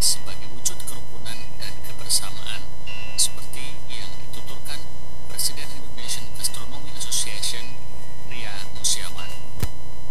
sebagai wujud kerukunan dan kebersamaan seperti yang dituturkan Presiden Indonesian Gastronomy Association Ria Musyawan.